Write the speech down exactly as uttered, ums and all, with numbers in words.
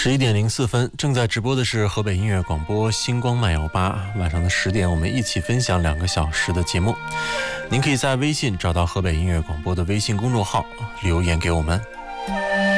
十一点零四分，正在直播的是河北音乐广播星光慢摇吧。晚上的十点，我们一起分享两个小时的节目。您可以在微信找到河北音乐广播的微信公众号，留言给我们。